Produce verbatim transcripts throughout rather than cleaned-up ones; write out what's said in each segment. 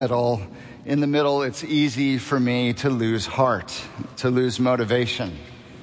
middle, in the middle, it's easy for me to lose heart, to lose motivation.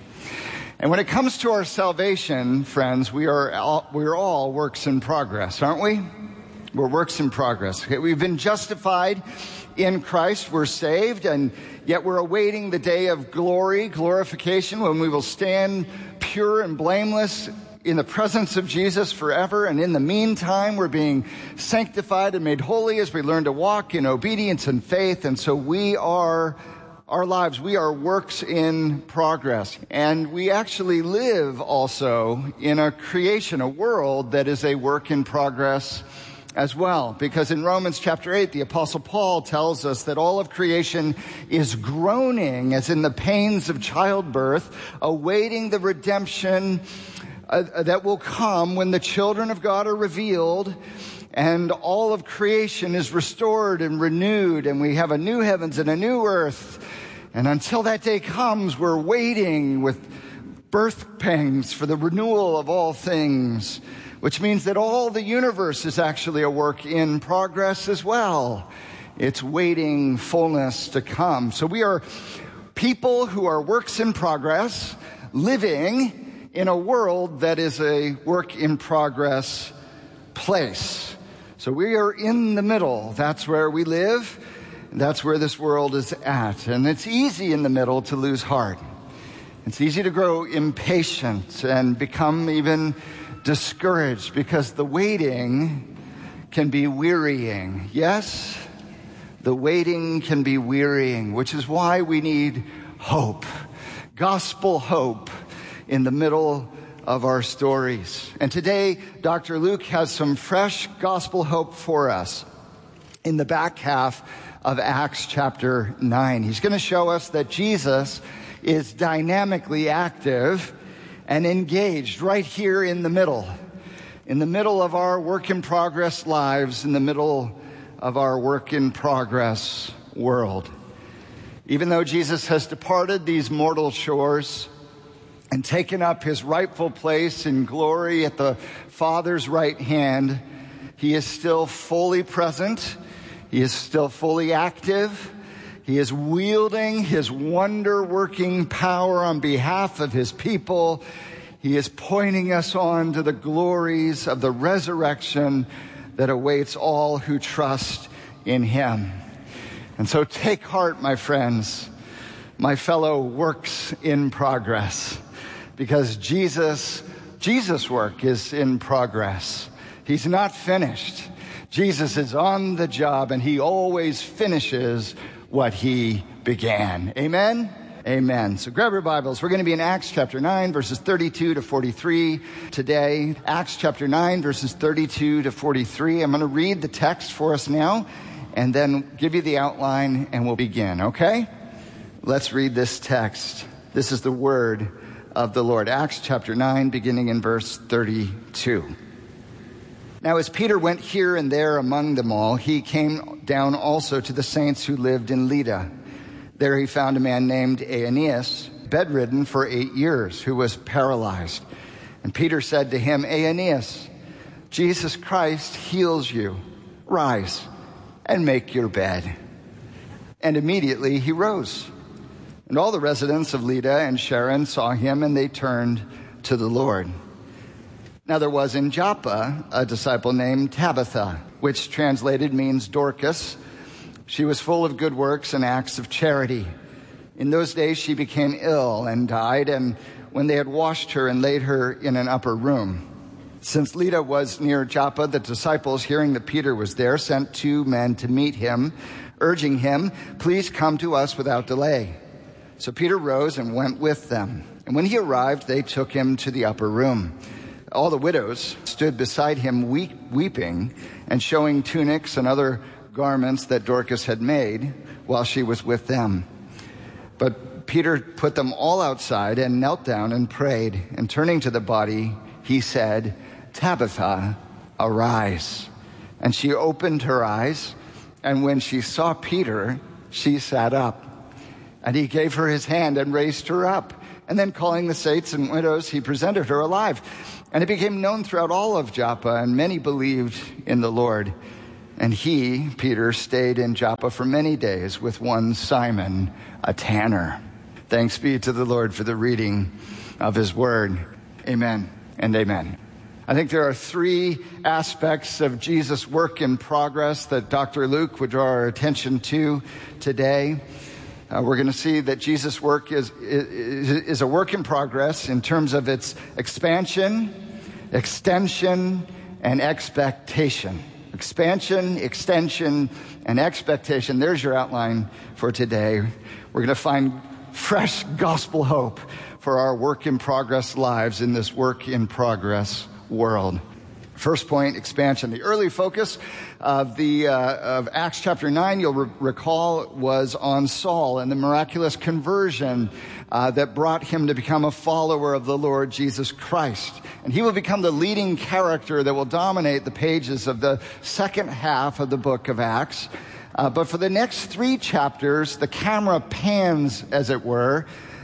And when it comes to our salvation, friends, we are all, we're all works in progress, aren't we? We're works in progress. Okay, we've been justified in Christ. We're saved, and yet we're awaiting the day of glory, glorification, when we will stand pure and blameless in the presence of Jesus forever. And in the meantime, we're being sanctified and made holy as we learn to walk in obedience and faith. And so we are, our lives, we are works in progress. And we actually live also in a creation, a world that is a work in progress as well. Because in Romans chapter eight, the Apostle Paul tells us that all of creation is groaning, as in the pains of childbirth, awaiting the redemption Uh, that will come when the children of God are revealed and all of creation is restored and renewed and we have a new heavens and a new earth. And until that day comes, we're waiting with birth pangs for the renewal of all things, which means that all the universe is actually a work in progress as well. It's waiting fullness to come. So we are people who are works in progress, living in a world that is a work in progress place. So we are in the middle. That's where we live. That's where this world is at. And it's easy in the middle to lose heart. It's easy to grow impatient and become even discouraged because the waiting can be wearying. Yes, the waiting can be wearying, which is why we need hope, gospel hope, in the middle of our stories. And today, Doctor Luke has some fresh gospel hope for us in the back half of Acts chapter nine. He's going to show us that Jesus is dynamically active and engaged right here in the middle, in the middle of our work in progress lives, in the middle of our work in progress world. Even though Jesus has departed these mortal shores and taken up his rightful place in glory at the Father's right hand, he is still fully present. He is still fully active. He is wielding his wonder-working power on behalf of his people. He is pointing us on to the glories of the resurrection that awaits all who trust in him. And so take heart, my friends, my fellow works in progress. Because Jesus, Jesus' work is in progress. He's not finished. Jesus is on the job and he always finishes what he began. Amen? Amen. So grab your Bibles. We're going to be in Acts chapter nine, verses thirty-two to forty-three today. Acts chapter nine, verses thirty-two to forty-three. I'm going to read the text for us now and then give you the outline and we'll begin, okay? Let's read this text. This is the word of the Lord. Acts chapter nine, beginning in verse thirty-two. Now, as Peter went here and there among them all, he came down also to the saints who lived in Lydda. There he found a man named Aeneas, bedridden for eight years, who was paralyzed. And Peter said to him, Aeneas, Jesus Christ heals you. Rise and make your bed. And immediately he rose. And all the residents of Lydda and Sharon saw him, and they turned to the Lord. Now there was in Joppa a disciple named Tabitha, which translated means Dorcas. She was full of good works and acts of charity. In those days she became ill and died, and when they had washed her and laid her in an upper room. Since Lydda was near Joppa, the disciples, hearing that Peter was there, sent two men to meet him, urging him, please come to us without delay. So Peter rose and went with them. And when he arrived, they took him to the upper room. All the widows stood beside him weep, weeping and showing tunics and other garments that Dorcas had made while she was with them. But Peter put them all outside and knelt down and prayed. And turning to the body, he said, Tabitha, arise. And she opened her eyes. And when she saw Peter, she sat up. And he gave her his hand and raised her up. And then calling the saints and widows, he presented her alive. And it became known throughout all of Joppa, and many believed in the Lord. And he, Peter, stayed in Joppa for many days with one Simon, a tanner. Thanks be to the Lord for the reading of his word. Amen and amen. I think there are three aspects of Jesus' work in progress that Doctor Luke would draw our attention to today. Uh, we're going to see that Jesus' work is, is, is a work in progress in terms of its expansion, extension, and expectation. Expansion, extension, and expectation. There's your outline for today. We're going to find fresh gospel hope for our work in progress lives in this work in progress world. First point, expansion. The early focus of the uh, of Acts chapter nine, you'll re- recall, was on Saul and the miraculous conversion uh, that brought him to become a follower of the Lord Jesus Christ. And he will become the leading character that will dominate the pages of the second half of the book of Acts. Uh, but for the next three chapters, the camera pans, as it were,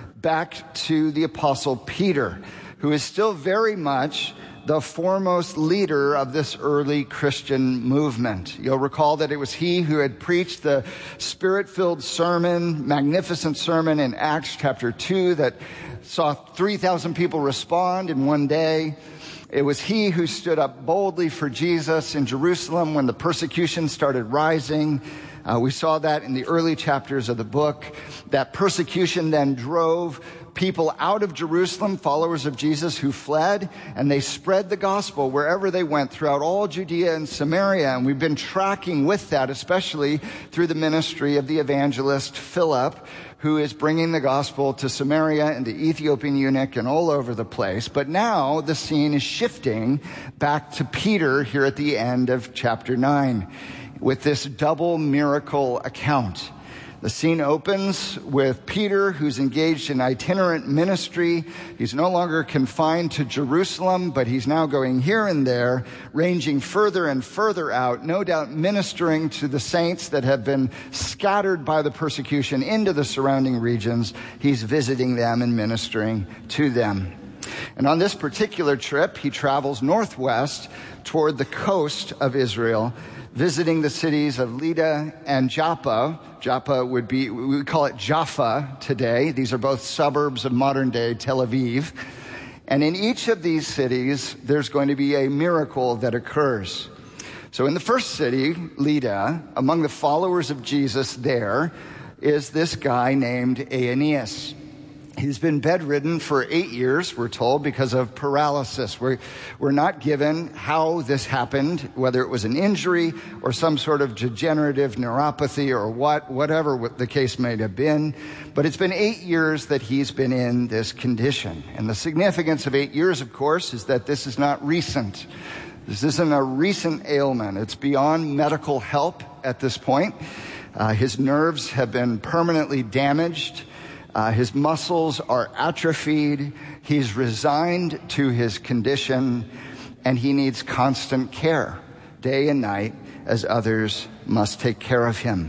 back to the Apostle Peter, who is still very much the foremost leader of this early Christian movement. You'll recall that it was he who had preached the Spirit-filled sermon, magnificent sermon in Acts chapter two that saw three thousand people respond in one day. It was he who stood up boldly for Jesus in Jerusalem when the persecution started rising. Uh, we saw that in the early chapters of the book. That persecution then drove people out of Jerusalem, followers of Jesus who fled, and they spread the gospel wherever they went throughout all Judea and Samaria. And we've been tracking with that, especially through the ministry of the evangelist Philip, who is bringing the gospel to Samaria and the Ethiopian eunuch and all over the place. But now the scene is shifting back to Peter here at the end of chapter nine with this double miracle account. The scene opens with Peter, who's engaged in itinerant ministry. He's no longer confined to Jerusalem, but he's now going here and there, ranging further and further out, no doubt ministering to the saints that have been scattered by the persecution into the surrounding regions. He's visiting them and ministering to them. And on this particular trip, he travels northwest toward the coast of Israel, visiting the cities of Lydda and Joppa. Joppa would be, we would call it Jaffa today. These are both suburbs of modern-day Tel Aviv. And in each of these cities, there's going to be a miracle that occurs. So in the first city, Lydda, among the followers of Jesus there is this guy named Aeneas. He's been bedridden for eight years, we're told, because of paralysis. We're, we're not given how this happened, whether it was an injury or some sort of degenerative neuropathy or what, whatever the case may have been. But it's been eight years that he's been in this condition. And the significance of eight years, of course, is that this is not recent. This isn't a recent ailment. It's beyond medical help at this point. Uh, his nerves have been permanently damaged. Uh, his muscles are atrophied. He's resigned to his condition, and he needs constant care, day and night, as others must take care of him.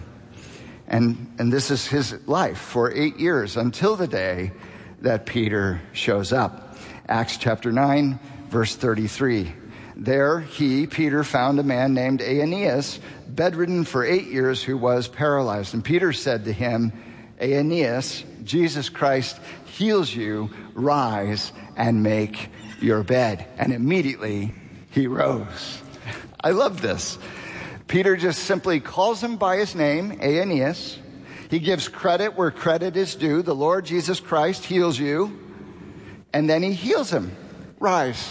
And, and this is his life for eight years until the day that Peter shows up. Acts chapter nine, verse thirty-three. There he, Peter, found a man named Aeneas, bedridden for eight years, who was paralyzed. And Peter said to him, Aeneas, Jesus Christ heals you, rise and make your bed. And immediately he rose. I love this. Peter just simply calls him by his name, Aeneas. He gives credit where credit is due. The Lord Jesus Christ heals you. And then he heals him. Rise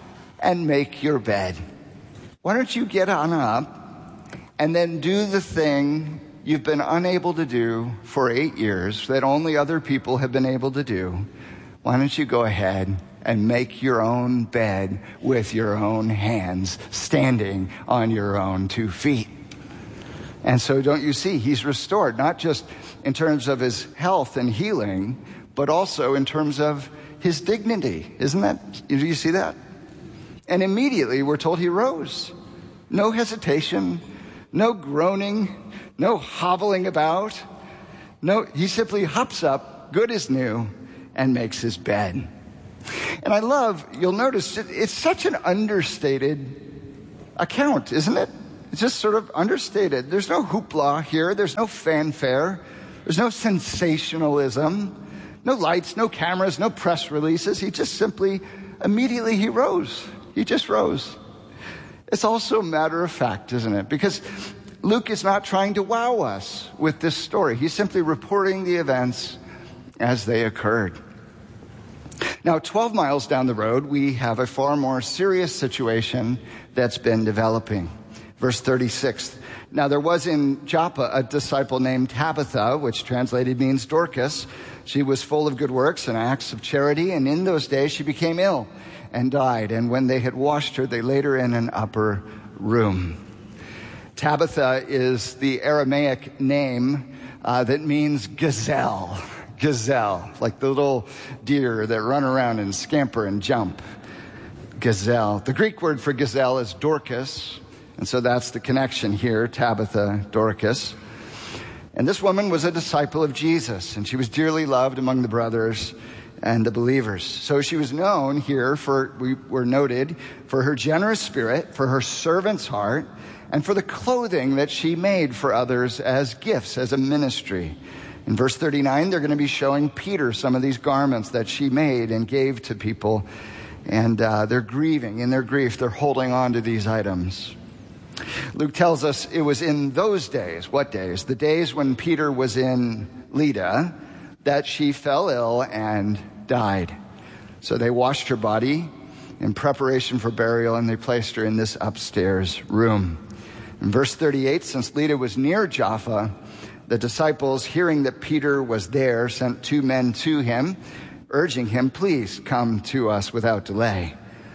and make your bed. Why don't you get on up and then do the thing you've been unable to do for eight years that only other people have been able to do? Why don't you go ahead and make your own bed with your own hands, standing on your own two feet? And so don't you see, he's restored, not just in terms of his health and healing, but also in terms of his dignity. Isn't that, do you see that? And immediately we're told he rose. No hesitation, no groaning, no hobbling about. No, he simply hops up, good as new, and makes his bed. And I love, you'll notice, it, it's such an understated account, isn't it? It's just sort of understated. There's no hoopla here. There's no fanfare. There's no sensationalism, no lights, no cameras, no press releases. He just simply, immediately he rose. He just rose. It's also a matter of fact, isn't it? Because Luke is not trying to wow us with this story. He's simply reporting the events as they occurred. Now, twelve miles down the road, we have a far more serious situation that's been developing. Verse thirty-six. Now, there was in Joppa a disciple named Tabitha, which translated means Dorcas. She was full of good works and acts of charity, and in those days she became ill and died. And when they had washed her, they laid her in an upper room. Tabitha is the Aramaic name uh, that means gazelle. Gazelle, like the little deer that run around and scamper and jump. Gazelle. The Greek word for gazelle is Dorcas, and so that's the connection here, Tabitha, Dorcas. And this woman was a disciple of Jesus, and she was dearly loved among the brothers and the believers. So she was known here for, we were noted, for her generous spirit, for her servant's heart, and for the clothing that she made for others as gifts, as a ministry. In verse thirty-nine, they're going to be showing Peter some of these garments that she made and gave to people. And uh, they're grieving. In their grief, they're holding on to these items. Luke tells us it was in those days, what days? The days when Peter was in Lydda, that she fell ill and died. So they washed her body in preparation for burial, and they placed her in this upstairs room. In verse thirty-eight, since Lydda was near Joppa, the disciples, hearing that Peter was there, sent two men to him, urging him, please come to us without delay.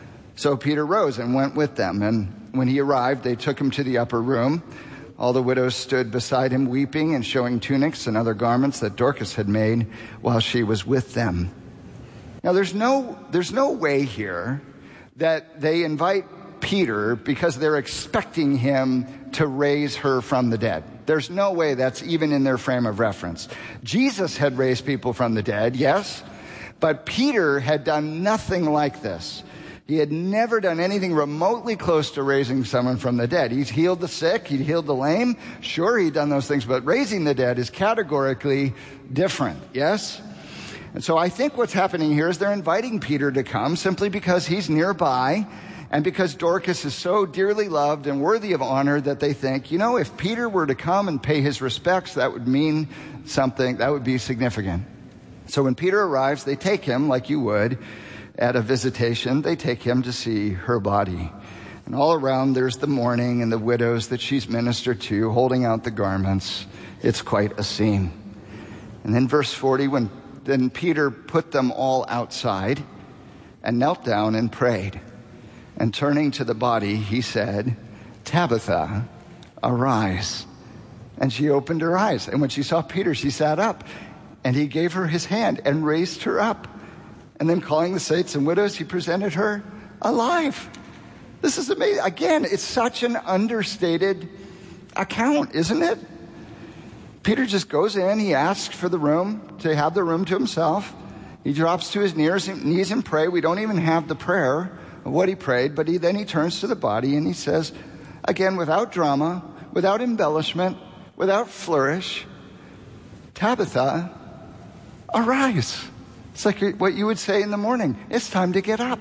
So Peter rose and went with them, and when he arrived, they took him to the upper room. All the widows stood beside him, weeping and showing tunics and other garments that Dorcas had made while she was with them. Now, there's no, there's no way here that they invite Peter because they're expecting him to raise her from the dead. There's no way that's even in their frame of reference. Jesus had raised people from the dead, yes, but Peter had done nothing like this. He had never done anything remotely close to raising someone from the dead. He's healed the sick, he'd healed the lame. Sure, he'd done those things, but raising the dead is categorically different, yes? And so I think what's happening here is they're inviting Peter to come simply because he's nearby, and because Dorcas is so dearly loved and worthy of honor that they think, you know, if Peter were to come and pay his respects, that would mean something, that would be significant. So when Peter arrives, they take him, like you would at a visitation, they take him to see her body. And all around there's the mourning and the widows that she's ministered to, holding out the garments. It's quite a scene. And then verse forty, when then Peter put them all outside and knelt down and prayed. And turning to the body, he said, Tabitha, arise. And she opened her eyes. And when she saw Peter, she sat up. And he gave her his hand and raised her up. And then calling the saints and widows, he presented her alive. This is amazing. Again, it's such an understated account, isn't it? Peter just goes in. He asks for the room, to have the room to himself. He drops to his knees and pray. We don't even have the prayer of what he prayed, but he, then he turns to the body and he says, again, without drama, without embellishment, without flourish, Tabitha, arise. It's like what you would say in the morning. It's time to get up.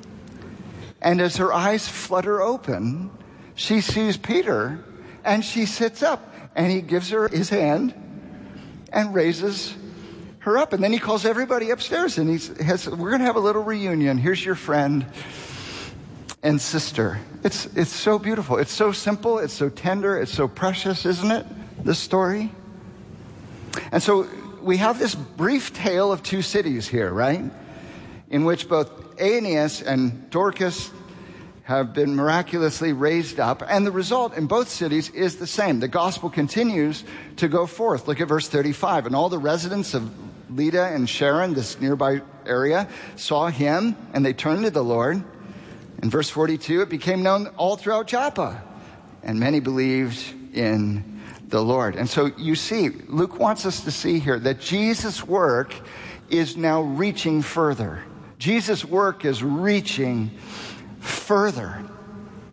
And as her eyes flutter open, she sees Peter and she sits up, and he gives her his hand and raises her up. And then he calls everybody upstairs and he has, we're going to have a little reunion. Here's your friend and sister. It's, it's so beautiful. It's so simple. It's so tender. It's so precious, isn't it? This story. And so we have this brief tale of two cities here, right? In which both Aeneas and Dorcas have been miraculously raised up. And the result in both cities is the same. The gospel continues to go forth. Look at verse thirty-five. And all the residents of Lydda and Sharon, this nearby area, saw him, and they turned to the Lord. In verse forty-two, it became known all throughout Joppa, and many believed in the Lord. And so you see, Luke wants us to see here that Jesus' work is now reaching further. Jesus' work is reaching further.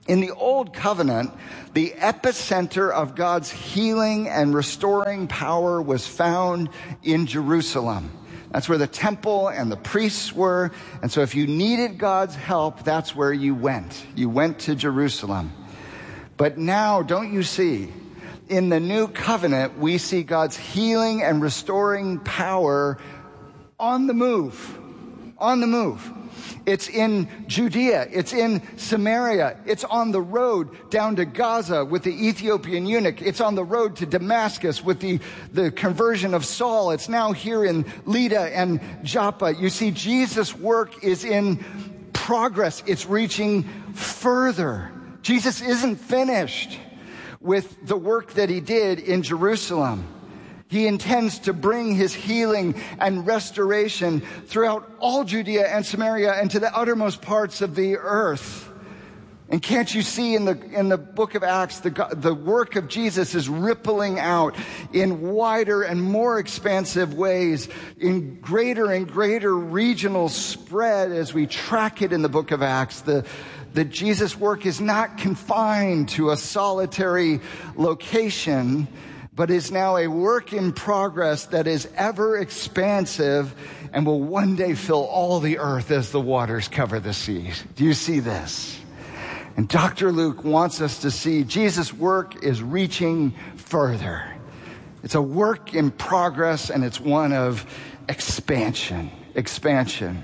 In the Old Covenant, the epicenter of God's healing and restoring power was found in Jerusalem. That's where the temple and the priests were. And so if you needed God's help, that's where you went. You went to Jerusalem. But now, don't you see, in the new covenant, we see God's healing and restoring power on the move. On the move. It's in Judea. It's in Samaria. It's on the road down to Gaza with the Ethiopian eunuch. It's on the road to Damascus with the, the conversion of Saul. It's now here in Lydda and Joppa. You see, Jesus' work is in progress. It's reaching further. Jesus isn't finished with the work that he did in Jerusalem. He intends to bring his healing and restoration throughout all Judea and Samaria and to the uttermost parts of the earth. And can't you see in the in the book of Acts, the, the work of Jesus is rippling out in wider and more expansive ways, in greater and greater regional spread as we track it in the book of Acts. The That Jesus' work is not confined to a solitary location, but is now a work in progress that is ever expansive and will one day fill all the earth as the waters cover the seas. Do you see this? And Doctor Luke wants us to see Jesus' work is reaching further. It's a work in progress, and it's one of expansion. Expansion.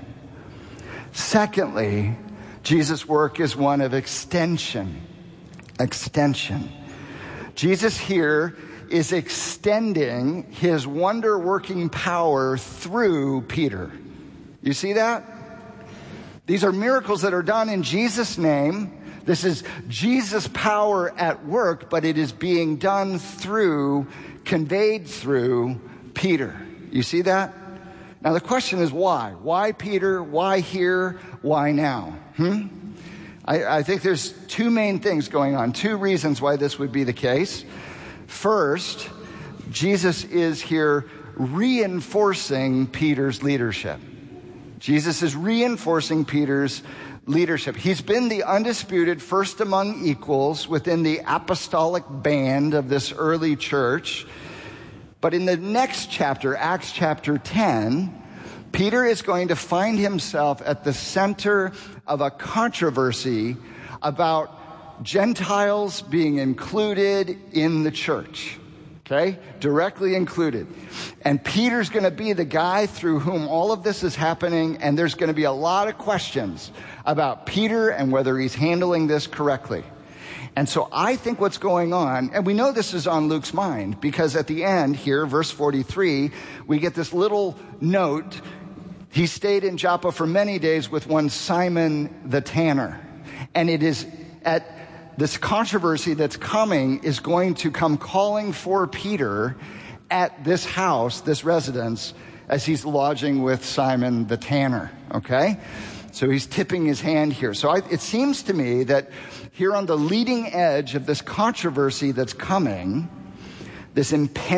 Secondly, Jesus' work is one of extension. Extension. Jesus here is extending his wonder-working power through Peter. You see that? These are miracles that are done in Jesus' name. This is Jesus' power at work, but it is being done through, conveyed through Peter. You see that? Now the question is why? Why Peter? Why here? Why now? Hmm? I, I think there's two main things going on, two reasons why this would be the case. First, Jesus is here reinforcing Peter's leadership. Jesus is reinforcing Peter's leadership. He's been the undisputed first among equals within the apostolic band of this early church. But in the next chapter, Acts chapter ten, Peter is going to find himself at the center of a controversy about Gentiles being included in the church. Okay? Directly included. And Peter's going to be the guy through whom all of this is happening, and there's going to be a lot of questions about Peter and whether he's handling this correctly. And so I think what's going on, and we know this is on Luke's mind, because at the end here, verse forty-three, we get this little note. He stayed in Joppa for many days with one Simon the tanner. And it is at this controversy that's coming is going to come calling for Peter at this house, this residence, as he's lodging with Simon the tanner, okay? So he's tipping his hand here. So I, it seems to me that here on the leading edge of this controversy that's coming, this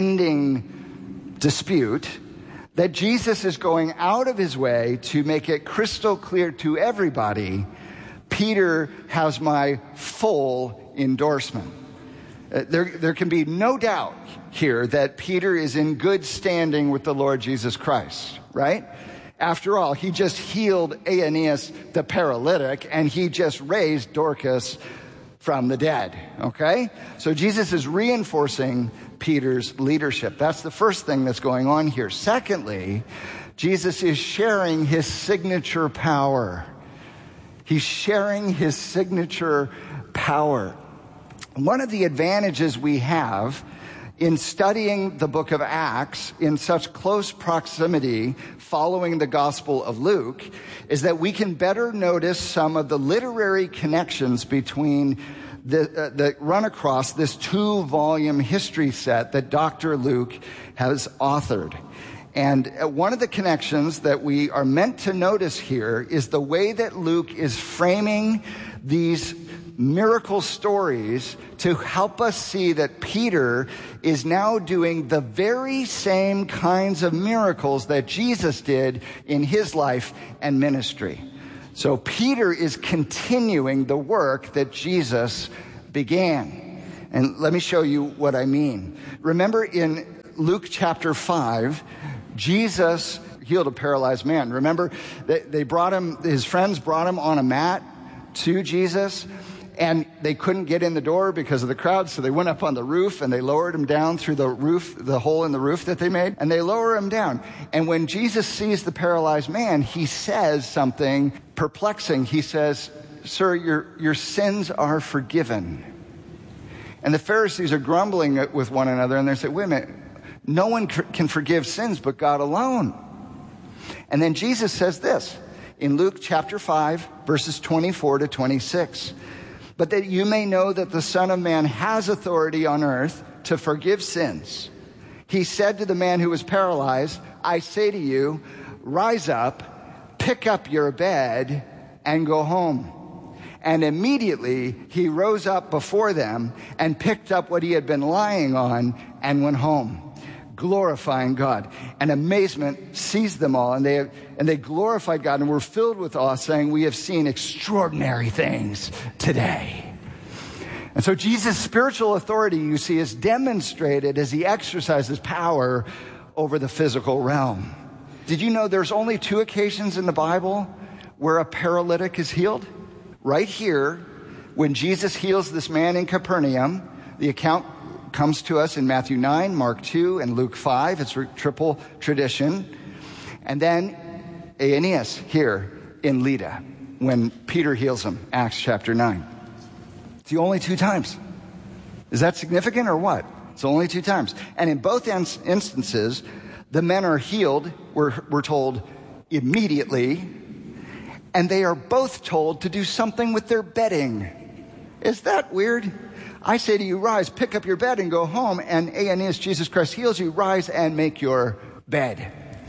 impending dispute, that Jesus is going out of his way to make it crystal clear to everybody, Peter has my full endorsement. Uh, there, there can be no doubt here that Peter is in good standing with the Lord Jesus Christ, right? After all, he just healed Aeneas the paralytic, and he just raised Dorcas from the dead, okay? So Jesus is reinforcing Peter's leadership. That's the first thing that's going on here. Secondly, Jesus is sharing his signature power. He's sharing his signature power. One of the advantages we have in studying the book of Acts in such close proximity following the Gospel of Luke is that we can better notice some of the literary connections between the, uh, that run across this two-volume history set that Doctor Luke has authored. And one of the connections that we are meant to notice here is the way that Luke is framing these miracle stories to help us see that Peter is now doing the very same kinds of miracles that Jesus did in his life and ministry. So Peter is continuing the work that Jesus began. And let me show you what I mean. Remember in Luke chapter five, Jesus healed a paralyzed man. Remember, they, they brought him, his friends brought him on a mat to Jesus, and they couldn't get in the door because of the crowd, so they went up on the roof and they lowered him down through the roof, the hole in the roof that they made, and they lower him down. And when Jesus sees the paralyzed man, he says something perplexing. He says, "Sir, your, your sins are forgiven." And the Pharisees are grumbling with one another, and they say, wait a minute, no one can forgive sins but God alone. And then Jesus says this in Luke chapter five, verses twenty-four to twenty-six. "But that you may know that the Son of Man has authority on earth to forgive sins. He said to the man who was paralyzed, I say to you, rise up, pick up your bed, and go home. And immediately he rose up before them and picked up what he had been lying on and went home, glorifying God. And amazement seized them all, and they and they glorified God and were filled with awe, saying, we have seen extraordinary things today." And so Jesus' spiritual authority, you see, is demonstrated as he exercises power over the physical realm. Did you know there's only two occasions in the Bible where a paralytic is healed? Right here, when Jesus heals this man in Capernaum, the account comes to us in Matthew nine, Mark two, and Luke five. It's a triple tradition. And then Aeneas here in Lydda, when Peter heals him, Acts chapter nine. It's the only two times. Is that significant or what? It's only two times. And in both instances, the men are healed, we're, we're told, immediately. And they are both told to do something with their bedding. Is that weird? I say to you, rise, pick up your bed and go home. And Aeneas, Jesus Christ heals you, rise and make your bed.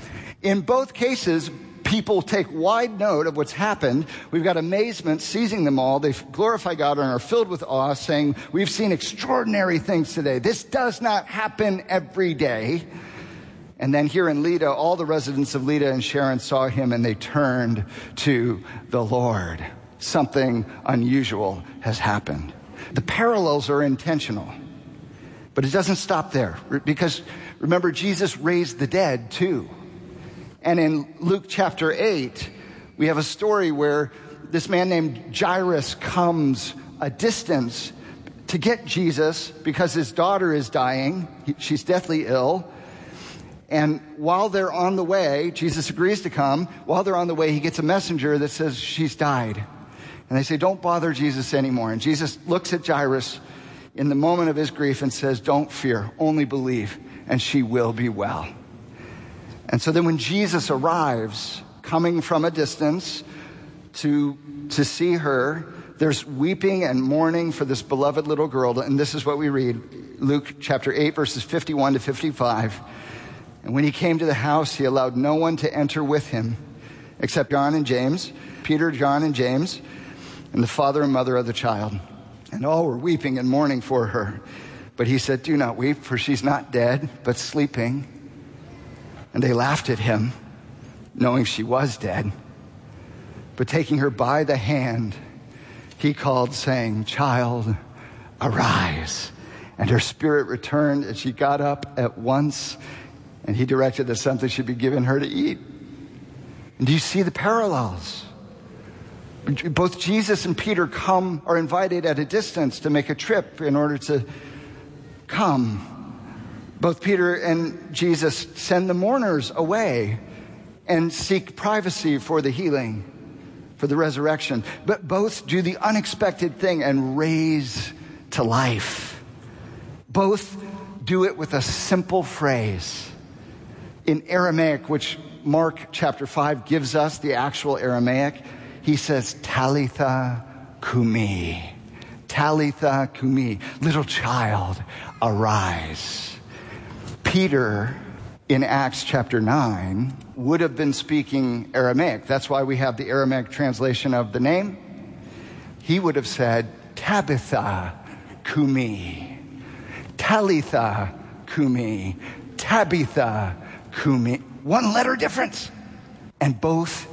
In both cases, people take wide note of what's happened. We've got amazement seizing them all. They glorify God and are filled with awe, saying, we've seen extraordinary things today. This does not happen every day. And then here in Lydda, all the residents of Lydda and Sharon saw him and they turned to the Lord. Something unusual has happened. The parallels are intentional, but it doesn't stop there, because remember, Jesus raised the dead too. And in Luke chapter eight, we have a story where this man named Jairus comes a distance to get Jesus because his daughter is dying. She's deathly ill. And while they're on the way, Jesus agrees to come. While they're on the way, he gets a messenger that says she's died. And they say, don't bother Jesus anymore. And Jesus looks at Jairus in the moment of his grief and says, don't fear, only believe, and she will be well. And so then when Jesus arrives, coming from a distance to, to see her, there's weeping and mourning for this beloved little girl. And this is what we read, Luke chapter eight, verses fifty-one to fifty-five. And when he came to the house, he allowed no one to enter with him except John and James, Peter, John, and James, and the father and mother of the child. And all were weeping and mourning for her. But he said, do not weep, for she's not dead, but sleeping. And they laughed at him, knowing she was dead. But taking her by the hand, he called, saying, child, arise. And her spirit returned, and she got up at once. And he directed that something should be given her to eat. And do you see the parallels? Both Jesus and Peter come, are invited at a distance to make a trip in order to come. Both Peter and Jesus send the mourners away and seek privacy for the healing, for the resurrection. But both do the unexpected thing and raise to life. Both do it with a simple phrase. In Aramaic, which Mark chapter five gives us, the actual Aramaic, he says, Talitha kumi. Talitha kumi. Little child, arise. Peter, in Acts chapter nine, would have been speaking Aramaic. That's why we have the Aramaic translation of the name. He would have said, Tabitha kumi. Talitha kumi. Tabitha kumi. One letter difference. And both take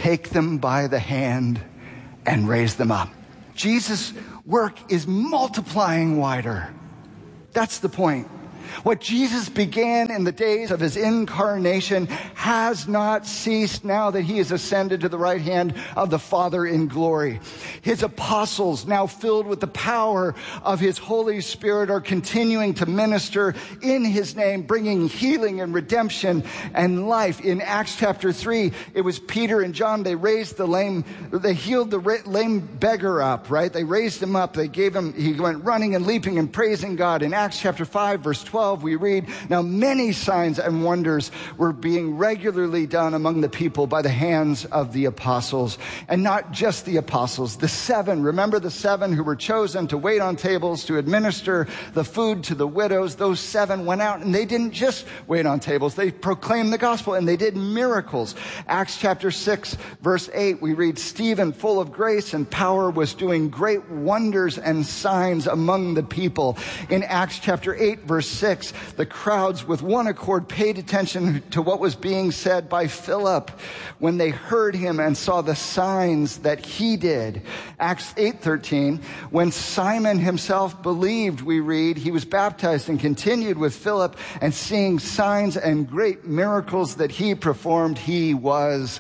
take them by the hand and raise them up. Jesus' work is multiplying wider. That's the point. What Jesus began in the days of his incarnation has not ceased now that he is ascended to the right hand of the Father in glory. His apostles, now filled with the power of his Holy Spirit, are continuing to minister in his name, bringing healing and redemption and life. In Acts chapter three, it was Peter and John. They raised the lame, they healed the lame beggar up, right? They raised him up. They gave him, he went running and leaping and praising God. In Acts chapter five, verse twelve, we read, now many signs and wonders were being regularly done among the people by the hands of the apostles. And not just the apostles, the seven. Remember the seven who were chosen to wait on tables, to administer the food to the widows. Those seven went out and they didn't just wait on tables. They proclaimed the gospel and they did miracles. Acts chapter six, verse eight, we read, Stephen, full of grace and power, was doing great wonders and signs among the people. In Acts chapter eight, verse six, the crowds with one accord paid attention to what was being said by Philip when they heard him and saw the signs that he did. Acts eight thirteen, when Simon himself believed, we read, he was baptized and continued with Philip, and seeing signs and great miracles that he performed, he was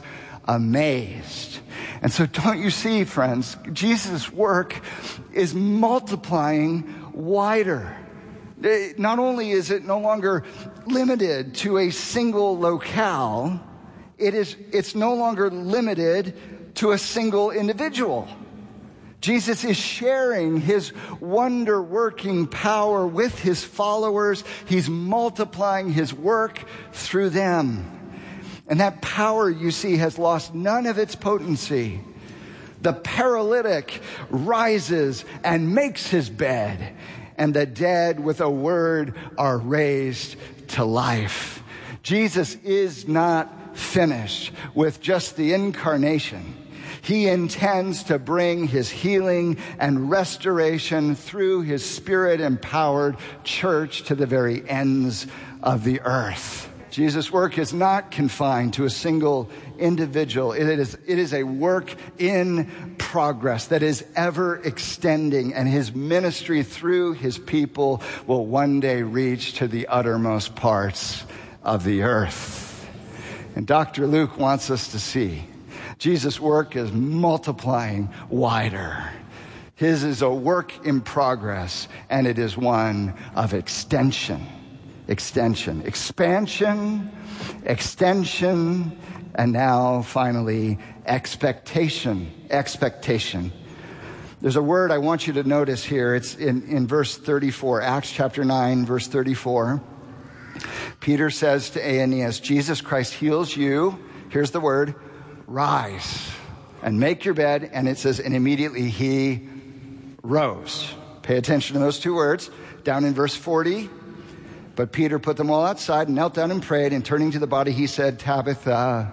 amazed. And so don't you see, friends, Jesus' work is multiplying wider. Not only is it no longer limited to a single locale, it is, it's no longer limited to a single individual. Jesus is sharing his wonder-working power with his followers. He's multiplying his work through them. And that power, you see, has lost none of its potency. The paralytic rises and makes his bed, and the dead with a word are raised to life. Jesus is not finished with just the incarnation. He intends to bring his healing and restoration through his Spirit-empowered church to the very ends of the earth. Jesus' work is not confined to a single individual. It is, it is a work in progress that is ever extending, and his ministry through his people will one day reach to the uttermost parts of the earth. And Doctor Luke wants us to see Jesus' work is multiplying wider. His is a work in progress, and it is one of extension. Extension, expansion, extension, and now finally expectation, expectation. There's a word I want you to notice here. It's in, in verse thirty-four, Acts chapter nine, verse thirty-four. Peter says to Aeneas, Jesus Christ heals you. Here's the word, rise and make your bed. And it says, and immediately he rose. Pay attention to those two words. Down in verse forty, but Peter put them all outside and knelt down and prayed, and turning to the body, he said, Tabitha,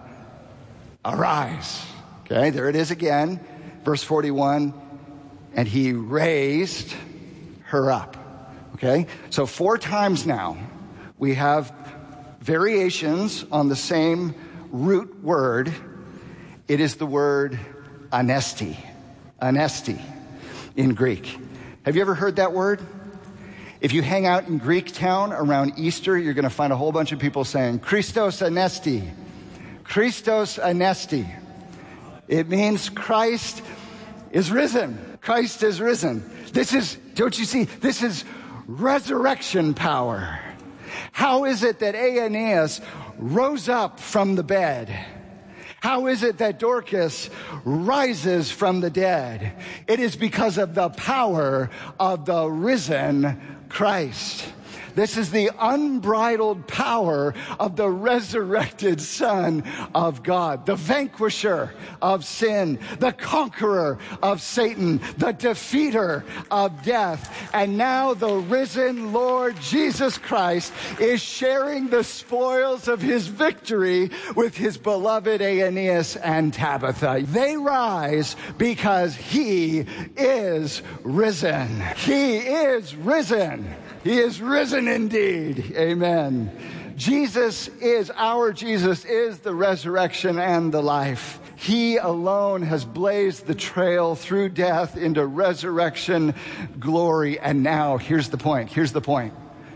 arise. Okay, there it is again. Verse forty-one, and he raised her up. Okay, so four times now we have variations on the same root word. It is the word anesti, anesti in Greek. Have you ever heard that word? If you hang out in Greek town around Easter, you're going to find a whole bunch of people saying, Christos anesti, Christos anesti. It means Christ is risen. Christ is risen. This is, don't you see, this is resurrection power. How is it that Aeneas rose up from the bed? How is it that Dorcas rises from the dead? It is because of the power of the risen Christ. This is the unbridled power of the resurrected Son of God, the vanquisher of sin, the conqueror of Satan, the defeater of death. And now the risen Lord Jesus Christ is sharing the spoils of his victory with his beloved Aeneas and Tabitha. They rise because he is risen. He is risen. He is risen indeed. Amen. Jesus is, our Jesus is the resurrection and the life. He alone has blazed the trail through death into resurrection glory. And now, here's the point. Here's the point.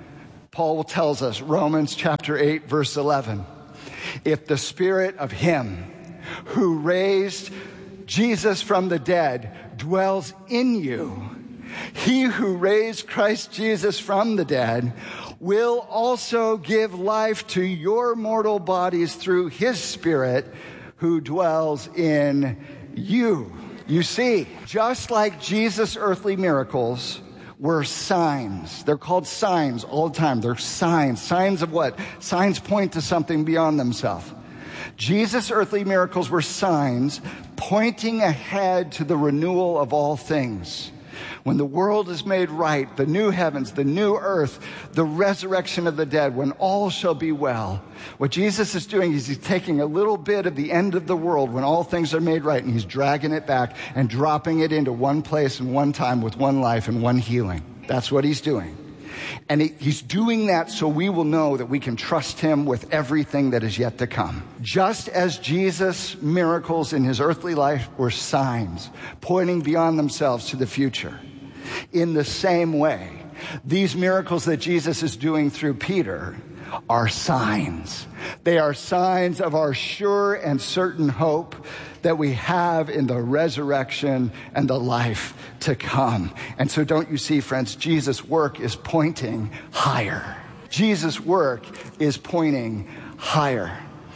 Paul tells us, Romans chapter eight, verse eleven, if the Spirit of him who raised Jesus from the dead dwells in you, he who raised Christ Jesus from the dead will also give life to your mortal bodies through his Spirit who dwells in you. You see, just like Jesus' earthly miracles were signs. They're called signs all the time. They're signs. Signs of what? Signs point to something beyond themselves. Jesus' earthly miracles were signs pointing ahead to the renewal of all things. When the world is made right, the new heavens, the new earth, the resurrection of the dead, when all shall be well. What Jesus is doing is he's taking a little bit of the end of the world when all things are made right, and he's dragging it back and dropping it into one place and one time with one life and one healing. That's what he's doing. And he, he's doing that so we will know that we can trust him with everything that is yet to come. Just as Jesus' miracles in his earthly life were signs pointing beyond themselves to the future, in the same way, these miracles that Jesus is doing through Peter are signs. They are signs of our sure and certain hope that we have in the resurrection and the life to come. And so don't you see, friends, Jesus' work is pointing higher. Jesus' work is pointing higher.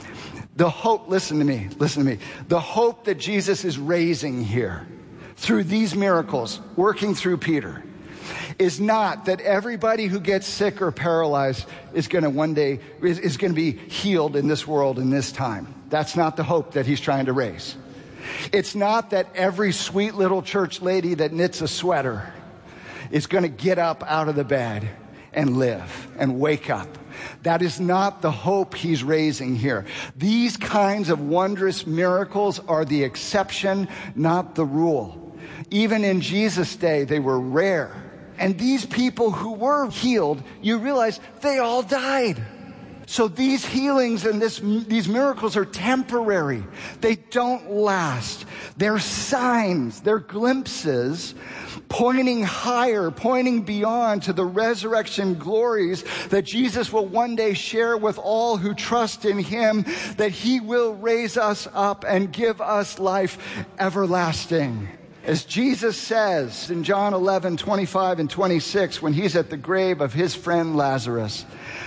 The hope, listen to me, listen to me. The hope that Jesus is raising here through these miracles, working through Peter, is not that everybody who gets sick or paralyzed is going to one day, is, is going to be healed in this world in this time. That's not the hope that he's trying to raise. It's not that every sweet little church lady that knits a sweater is going to get up out of the bed and live and wake up. That is not the hope he's raising here. These kinds of wondrous miracles are the exception, not the rule. Even in Jesus' day, they were rare. And these people who were healed, you realize they all died. So these healings and this, these miracles are temporary. They don't last. They're signs, they're glimpses pointing higher, pointing beyond to the resurrection glories that Jesus will one day share with all who trust in him, that he will raise us up and give us life everlasting. As Jesus says in John eleven, twenty-five and twenty-six, when he's at the grave of his friend Lazarus,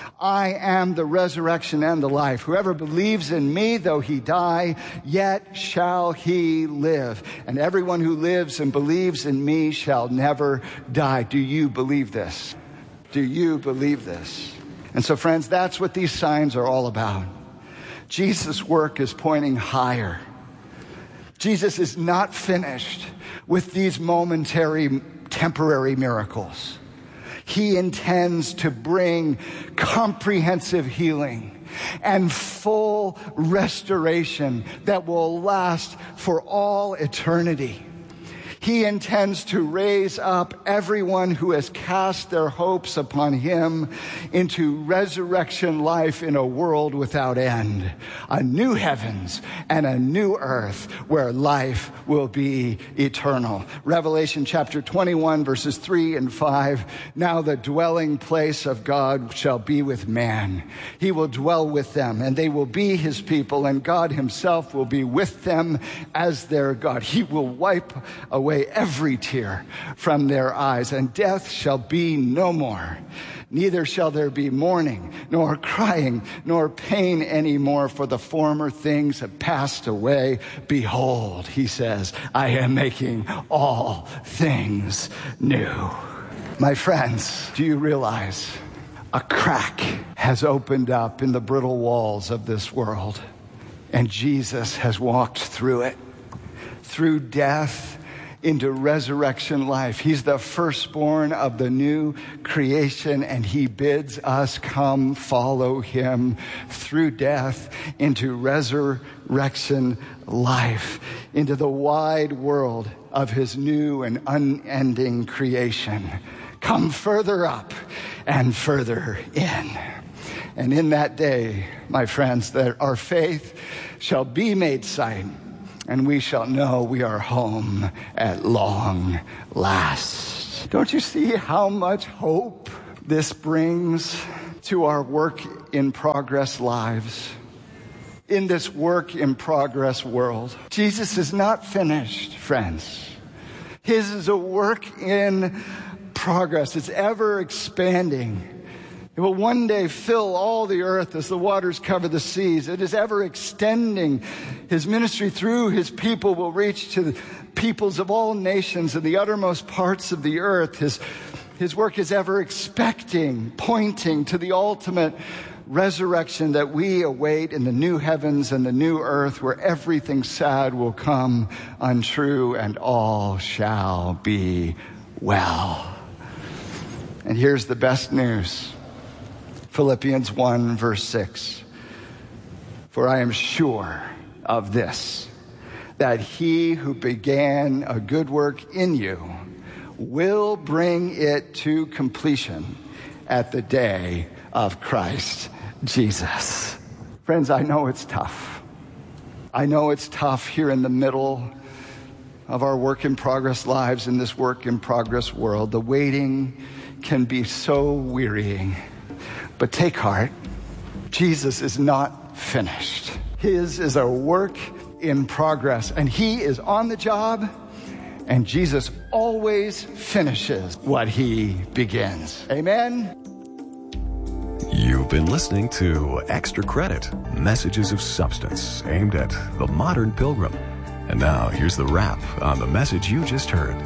I am the resurrection and the life. Whoever believes in me, though he die, yet shall he live. And everyone who lives and believes in me shall never die. Do you believe this? Do you believe this? And so, friends, that's what these signs are all about. Jesus' work is pointing higher. Jesus is not finished with these momentary, temporary miracles. He intends to bring comprehensive healing and full restoration that will last for all eternity. He intends to raise up everyone who has cast their hopes upon him into resurrection life in a world without end. A new heavens and a new earth where life will be eternal. Revelation chapter twenty-one, verses three and five. Now the dwelling place of God shall be with man. He will dwell with them, and they will be his people, and God himself will be with them as their God. He will wipe away every tear from their eyes, and death shall be no more. Neither shall there be mourning, nor crying, nor pain anymore, for the former things have passed away. Behold, he says, I am making all things new. My friends, do you realize a crack has opened up in the brittle walls of this world, and Jesus has walked through it, through death into resurrection life. He's the firstborn of the new creation, and he bids us come follow him through death into resurrection life, into the wide world of his new and unending creation. Come further up and further in. And in that day, my friends, that our faith shall be made sight, and we shall know we are home at long last. Don't you see how much hope this brings to our work in progress lives? In this work in progress world, Jesus is not finished, friends. His is a work in progress. It's ever expanding. It will one day fill all the earth as the waters cover the seas. It is ever extending. His ministry through his people will reach to the peoples of all nations and the uttermost parts of the earth. His, his work is ever expecting, pointing to the ultimate resurrection that we await in the new heavens and the new earth, where everything sad will come untrue and all shall be well. And here's the best news. Philippians one, verse six. For I am sure of this, that he who began a good work in you will bring it to completion at the day of Christ Jesus. Friends, I know it's tough. I know it's tough here in the middle of our work in progress lives in this work in progress world. The waiting can be so wearying. But take heart, Jesus is not finished. His is a work in progress, and he is on the job, and Jesus always finishes what he begins. Amen? You've been listening to Extra Credit, Messages of Substance, aimed at the modern pilgrim. And now, here's the wrap on the message you just heard.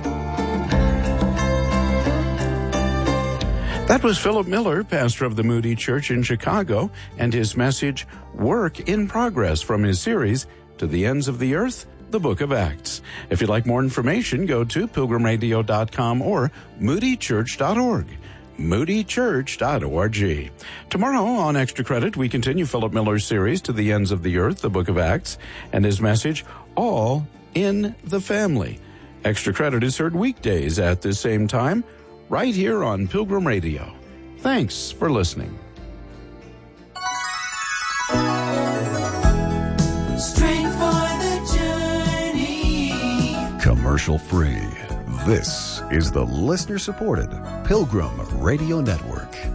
That was Philip Miller, pastor of the Moody Church in Chicago, and his message, Work in Progress, from his series, To the Ends of the Earth, the Book of Acts. If you'd like more information, go to pilgrim radio dot com or moody church dot org. moody church dot org. Tomorrow on Extra Credit, we continue Philip Miller's series, To the Ends of the Earth, the Book of Acts, and his message, All in the Family. Extra Credit is heard weekdays at the same time, right here on Pilgrim Radio. Thanks for listening. Strength for the journey. Commercial free. This is the listener-supported Pilgrim Radio Network.